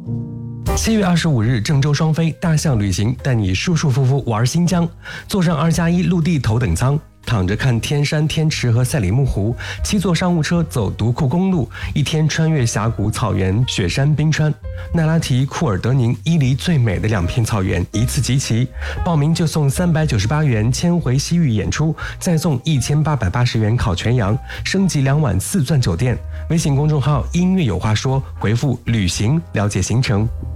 7月25日，郑州双飞大象旅行带你舒舒服服玩新疆，坐上2+1陆地头等舱，躺着看天山、天池和赛里木湖，7座商务车走独库公路，一天穿越峡谷、草原、雪山、冰川，奈拉提、库尔德宁、伊犁最美的2片草原一次集齐。报名就送398元千回西域演出，再送1880元烤全羊，升级2晚4钻酒店。微信公众号音乐有话说，回复旅行了解行程。